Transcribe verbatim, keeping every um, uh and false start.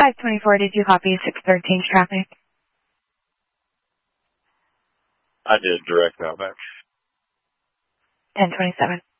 five twenty-four, did you copy six thirteen traffic? I did direct out back. ten twenty-seven.